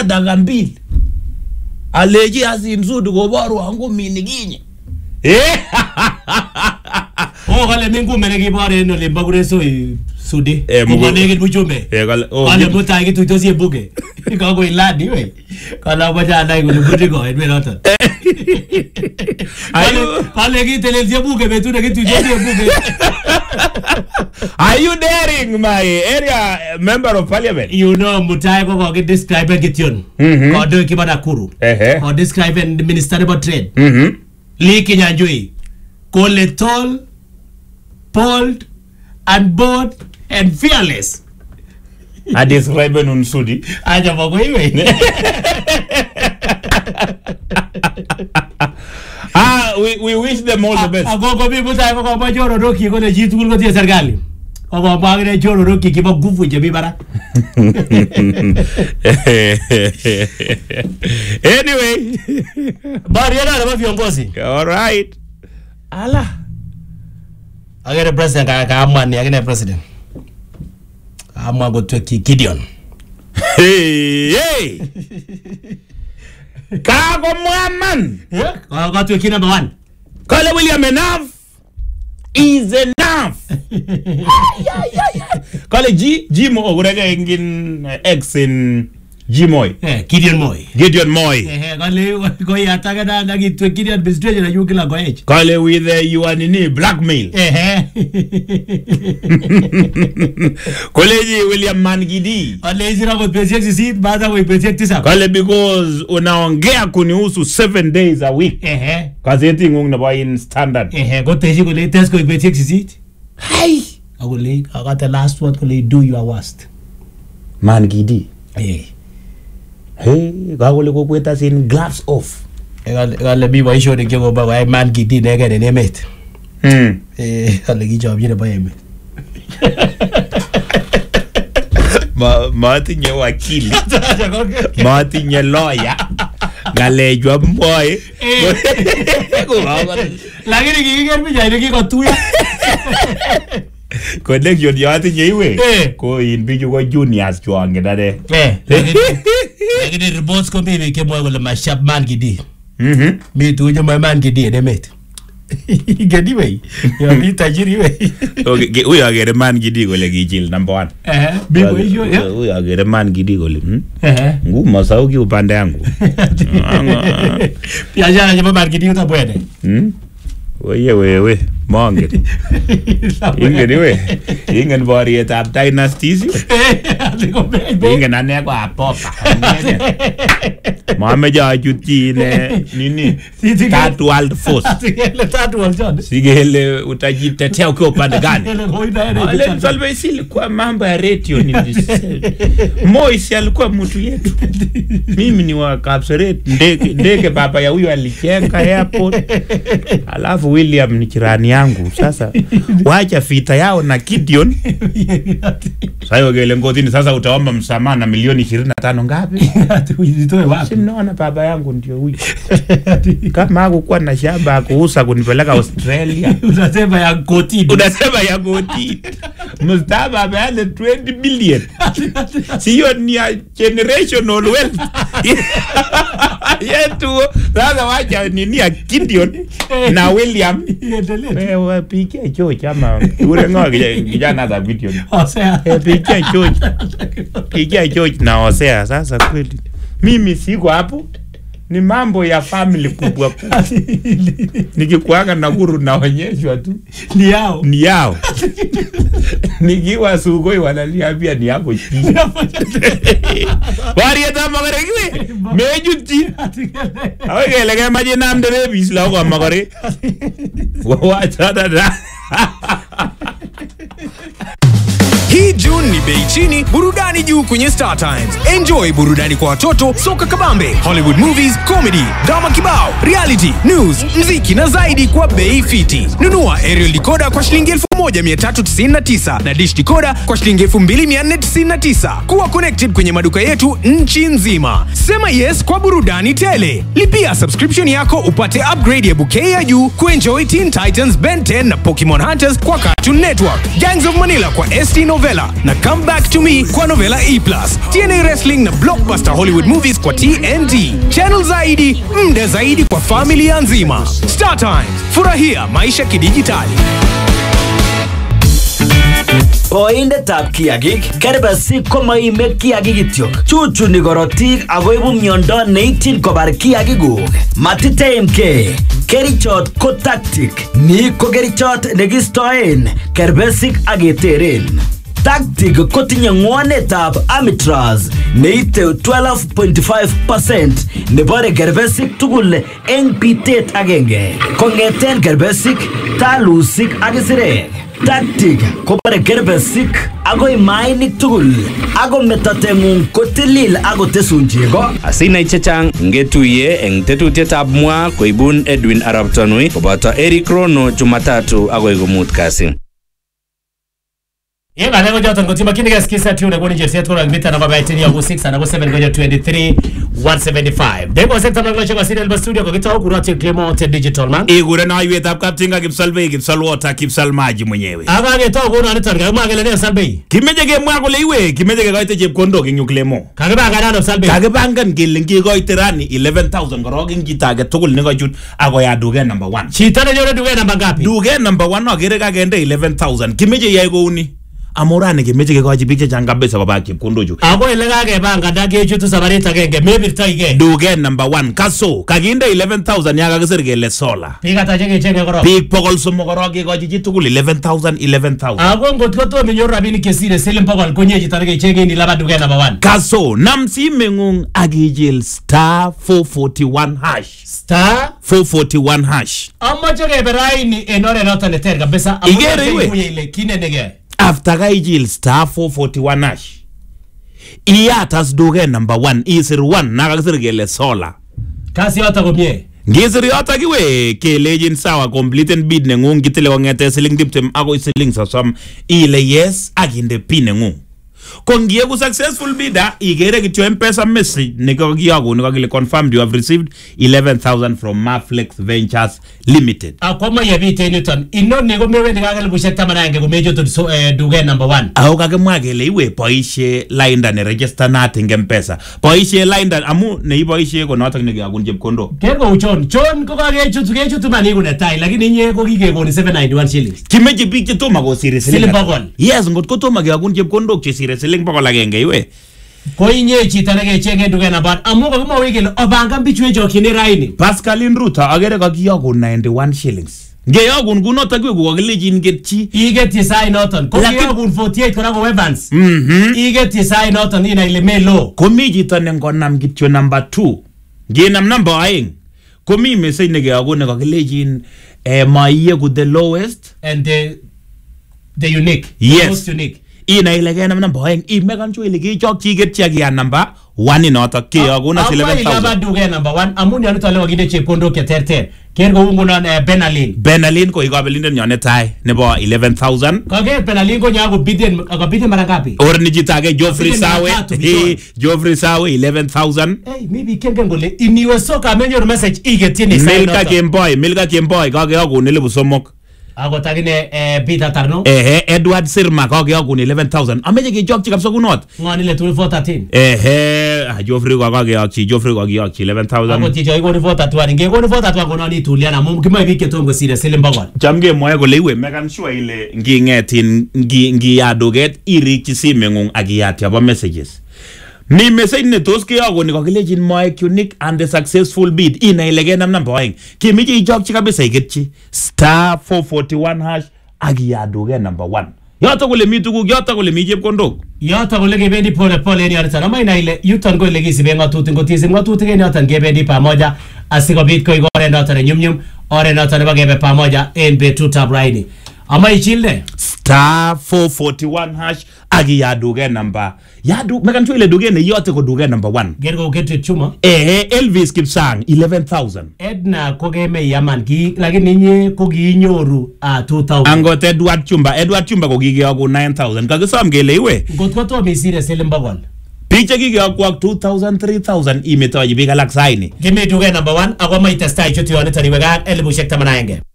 daga mbili. Aleji asinzudi koboru wangu miniginye. Kale mingu menegi bare no limba gure so sudi. Kumanegi bujume. Kale mutai gitu tosi buge. Kago iladi we. Kala baja dai gule buti go edme nota. Kale gitu televizia buge betu na gitu tosi buge. Are you daring my area member of parliament? You know mutai ko get describe getyon. Ko do kibada kuru. Ko describe the minister about trade. Liki nyanjui. Kole tall, bold, and bold, and fearless. I describe Unsudi. Aja bago iwe. We wish them all the best. Agogo bibu tayo ko ba joro roki ko ne jitu ko tie serikali. Ko ba ne joro roki ki ba gufu je bibara. Anyway, bari yana ba viongozi. All right. Ala. Agere president ka amani agene president. Amwa go to Gideon. Hey. Kago Muhammad. Yeah. Got to number 1. Kale William enough is enough. Kale Jimo ogurega ingin ex in Jimoy. Gideon Moy. Gideon Moy. Kale go yataka na nagi to Gideon administration na yukila go age. Kale with you anini blackmail. Kale William Mangidi. Kale izira go project seat baada go project tisa. Kale because unaongea kunihusu 7 days a week. Gazeti ngong na in standard. Go teji go latest go project seat. Hey. I got the last word go do your worst. Mangidi. Hey, gawole ko kweta sin gloves off. Gale bi wa isho de go ba wa man gidi ne ga ne met. Ale gi job yire ba yeme. Ma tinye wakili. Ma tinye lawyer. Gale jwa boy. Lakini giger bi jaide ki ko tuya. Connection ya tinye iwe. Ko in biju ko juniors chwange dade. Lakini reports ko bibi ke mo wala mashap man gidi. Mi tu je man gidi ne met. Gadi we. Ya mi tajiri we. Okay, uya gere man gidi ko le gijil number 1. Bibo hiyo ya. Uya gere man gidi ko le. Ngu masauki upande yangu. Pia jana je man gidi utabwede. Wewe monge. Ingeni we. Ingen bariet ab dynasties. Ingen ane ko apopa. Mameja juti ne nini? Third World Force. Third World John. Sigele utajitetea ukiwa upande gani? Ale msalbe sili kwa mambo ya radio ni Moisi alikuwa mtu yetu. Mimi ni wa Kapseret ndege baba ya huyo alijenga airport. Alafu William ni jirani yangu. Sasa wacha vita yao na Gideon. Sasa gele ngotini sasa utaomba msamaha na milioni 25 ngapi? Uzitoe wapi? Naona baba yangu ndio huyu. Kama hakuwa na shamba kuuza kunipeleka Australia. Unasema ya goti. Unasema ya goti. Mstaba ameanza 20 billion. Sio ni generational wealth. Yetu sasa wacha nini ya Gideon na William. Wewe pikia choo chama ule ngoja kijana za Gideon. Osea. Pikia choo. Pikia choo na Osea sasa kweli. Mimi siko hapo. Ni mambo ya family kubwa. Nikikuanga na guru naonyeshwa tu. Ni yao. Nikiwa Sugoi wanalia pia ni hapo chini. Warieta magarekiwe. Mejuti. Aweke lege maji na mdere bisla kwa magare. Wacha dada. Hii June ni bei chini, burudani juu kwenye Star Times. Enjoy burudani kwa watoto, soka kabambe, Hollywood movies, comedy, drama kibao, reality, news, mziki na zaidi kwa bei fiti. Nunua aerial decoder kwa shilingi 1000 1399 na dish decoder kwa shilingi 2499. Kuwa connected kwenye maduka yetu nchi nzima. Sema yes kwa burudani tele. Lipia subscription yako upate upgrade ya bouquet ya juu kuenjoy Teen Titans, Ben 10 na Pokemon Hunters kwa Cartoon Network, Gangs of Manila kwa ST Novella na Come Back to Me kwa Novella E+, TNA Wrestling na Blockbuster Hollywood Movies kwa TNT. Channel zaidi, mda zaidi kwa familia nzima. Star Times, furahia maisha kidijitali. Boindetab kiagik kerbesik komoime kiagik kityok. Chuchuni korotik akoibu miondo neityin kobar kiagikuk. Matiteimke. Kerichot ko Tactic. Ni ko kerichot nekistoen kerbesik ak keteren. Tactic kotinye ng'wanetab Amitraz neite 12.5% nebore kerbesik tugul eng bitet agenge. Kong'eten kerbesik, talusik ak isirek. Tactic kobore kerbesik agoi mainik tugul. Ako metateng'ung kotilil ako tesun chego. Asinai chechang ngetuye eng tetutietab mwa koibun Edwin Arap Tanui koboto Eric Rono Jumatatu agoi komut kasi. Yenga lego joton kotima kinige skisa tune kwa nije setu na mita namba 18 ya 6 na 7 kwa 23 175. Debo sekta na kwa serial studio kwa kitabu kurati Clement Digital Man. Igure na iwe tap kaptinga kipsalbe kipsalwota kipsalmaji mwenyewe. Aba ge to kuna nitan ga magele ne salbe. Kimeje ge mwa kole iwe kimeje ge goite chepkondok eng Clement. Kakibanga nano salbe. Kakibangan kele ngi goite rani 11000 korok eng chitage tugul ne kochut akoya duke number 1. Chitane nyore duke namba ngapi? Duke number 1 agere kagende 11000. Kimeje yai kouni. Amorane kemeche kekochi biik chechang kabisa koba chepkondochu. Ako ile kakebanga ndakechutu sabarit agenge mebirtoige. Duke number 1 kaso kakinde 11000 ya kakisir kele solar. Biik ata chekechenge korok. Biik 300 korok kekochi chitugul 11000. Ako ngotko tomo nyoru rabinik chesire siling 100 konye chito nekechenge ni laba duke number 1. Kaso nam simeng'ung akijil star 441 hash. Star 441 hash. Amoche keberaini en oret noton neter kabisa. Igere iwe. Ile kinenege. After kaijil star 441 hash. Iyatas duke number 1 isir 1 nakakisir kele solar. Kasi yoto komye. Ngisir yoto kiwe kelejin sawa complete bid neng'ung kitile kong'ete siling 20 akoi siling 30 ile yes akinde pin neng'ung. Kongie ku successful bidder igere kityo M-Pesa message nekakiyakun nekakile confirmed you have received 11000 from Maflex Ventures Limited. Akoma yebite Newton inoni komewendi kakele bushek 11 komejoto duke number 1. Ako kakimwa kele iwe boishe lainda ne register nat eng M-Pesa. Boishe lainda amu neiboishe ko notok nekiyakun chepkondok. Kerko uchon ko kakechutu mani kunetai lakini inye ko kikekoni 791 shillings. Kimeche biik che tomo kosire siling 100. Yes, ngotko tomo kiyakun chepkondok che sire siling 100 iwe. Ko inye chito nekechenge duke number 1 amu kakimwa kele obangan bichu echokine raini. Pascaline Ruto agere kakiyakun 91 shillings. Ngeyakun kunotok kiwe kokakilejin ketchi. Igeti sai noton. Ko kiyakun 48 kora ko Evans. Igeti sai noton ina ile melo. Komi chito nengonam kityo number 2. Nginam number 2. Komi message nekeyakun nekakilejin maiye ku the lowest and the unique. Yes. The most unique. Ina ile kenam number 2 imekan chwe ile kichokchi ketchi ya number 1 inotok kiyakun 11000. Apa duke number 1 amun yanito leo kinde chepkondok cheterter. Kergo ungunon Benalin ko ikabelindet nyo netai nebo 11000. Kage Benalin ko nyago bidden akabidden mara ngapi? Or ni jitage Geoffrey Sawe. Geoffrey Sawe 11000. Hey, maybe kengen gole iniwe soka menyor message igetini sai. Milka Kemboy kage yakun 3000. Ako tagine Peter Tarno. Edward Sirma kage yakun 11000. Ameje kechokchi kabisa kunot. Ngoni le 2413. Geoffrey kage yakchi 11000. Ako tijo iko 2431 ngeko 2431 kononi tuliana mum kima bike tongo sire siling 100. Chamge moye kole iwe mekan sure ile ngingetin ngiyadoget irikchi simeng'ung akiyatya ba messages. Mi message ne tos kiyakun kakilejin moek unique and the successful bid ina ile kenam number 2. Kimije ichokchi kabisa iketchi star 441 hash akiyadoget number 1. Yoto kole mi tuguk, yoto kole mi chepkondok. Yoto kole kebendi pole pole ni arita. Nama ina ile yuton kole kisibe ngatutik ngotisi ngatutik en yoton kebendi pamoja asikobit ko igore noton nyumnyum ore noton nebo kebe pamoja en betutab raini. Ama ichilde star 441 hash agi ya duge number ya du mekan chu ile duge ne yote ko duge number 1 gergo ketu chuma Elvis Kipsang 11,000 Edna ko game yaman ki lakini nye ko ginyoru 2,000 angot Edward Chumba ko gigiyoku 9,000 kagisom kele iwe ngotko to misire siling bogol picha gigiyoku 2,000 3,000 imetoji biik alak saini Give me duge number 1 ako maitestai choto yone taniweka 1081